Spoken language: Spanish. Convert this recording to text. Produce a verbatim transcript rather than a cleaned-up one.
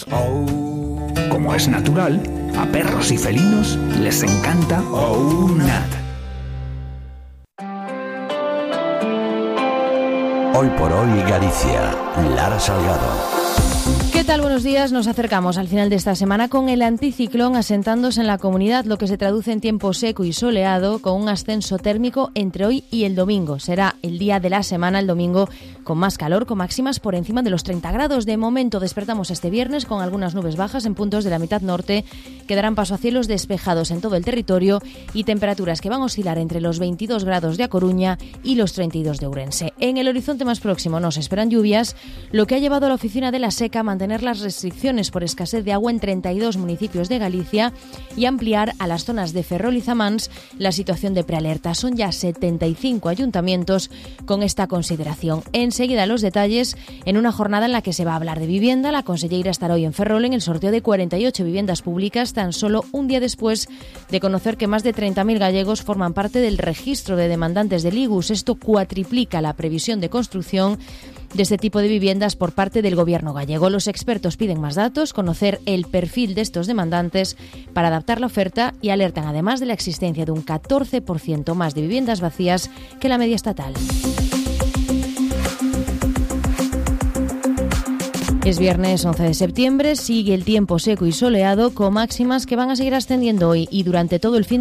Como es natural, a perros y felinos les encanta OUNAT. Hoy por hoy Galicia, Lara Salgado. ¿Qué tal? Buenos días. Nos acercamos al final de esta semana con el anticiclón asentándose en la comunidad, lo que se traduce en tiempo seco y soleado con un ascenso térmico entre hoy y el domingo. Será el día de la semana, el domingo, con más calor, con máximas por encima de los treinta grados. De momento despertamos este viernes con algunas nubes bajas en puntos de la mitad norte que darán paso a cielos despejados en todo el territorio y temperaturas que van a oscilar entre los veintidós grados de A Coruña y los treinta y dos de Ourense. En el horizonte más próximo nos esperan lluvias, lo que ha llevado a la Oficina de la Seca a mantener las restricciones por escasez de agua en treinta y dos municipios de Galicia y ampliar a las zonas de Ferrol y Zamáns la situación de prealerta. Son ya setenta y cinco ayuntamientos con esta consideración. Enseguida los detalles en una jornada en la que se va a hablar de vivienda. La conselleira estará hoy en Ferrol en el sorteo de cuarenta y ocho viviendas públicas, tan solo un día después de conocer que más de treinta mil gallegos forman parte del registro de demandantes del I G U S. Esto cuatriplica la previsión de construcción de este tipo de viviendas por parte del gobierno gallego. Los expertos piden más datos, conocer el perfil de estos demandantes para adaptar la oferta y alertan además de la existencia de un catorce por ciento más de viviendas vacías que la media estatal. Es viernes once de septiembre, sigue el tiempo seco y soleado con máximas que van a seguir ascendiendo hoy y durante todo el fin